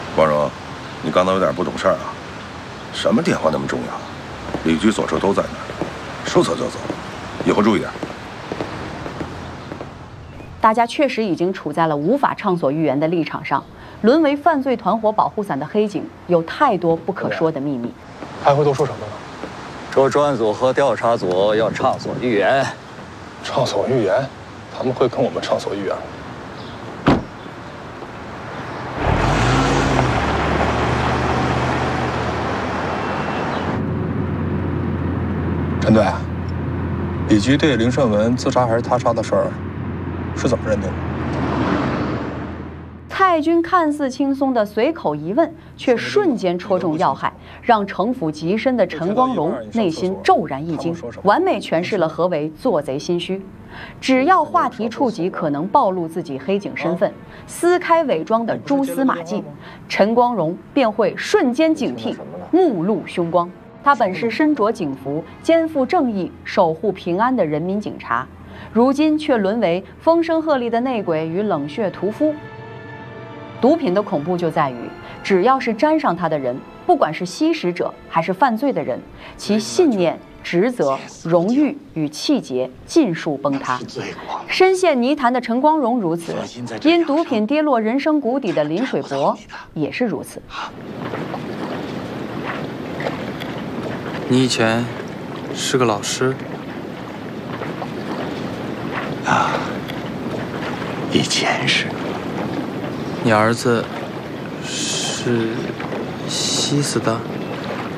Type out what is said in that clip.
光荣，你刚才有点不懂事儿啊。什么电话那么重要？李局所说都在那儿，说走就走，以后注意点。 大家确实已经处在了无法畅所欲言的立场上，沦为犯罪团伙保护伞的黑警有太多不可说的秘密。 开会都说什么了？ 说专案组和调查组要畅所欲言。 畅所欲言？他们会跟我们畅所欲言吗？陈队，李局对林胜文自杀还是他杀的事儿是怎么认定的？ 蔡军看似轻松的随口一问，却瞬间戳中要害，让城府极深的陈光荣内心骤然一惊，完美诠释了何为做贼心虚。只要话题触及可能暴露自己黑警身份、撕开伪装的蛛丝马迹，陈光荣便会瞬间警惕，目露凶光。他本是身着警服、肩负正义、守护平安的人民警察，如今却沦为风声鹤唳的内鬼与冷血屠夫。毒品的恐怖就在于，只要是沾上它的人，不管是吸食者还是犯罪的人，其信念、职责、荣誉与气节尽数崩塌。深陷泥潭的陈光荣如此，因毒品跌落人生谷底的林水博也是如此。 你以前是个老师啊？以前是。 你儿子是吸死的？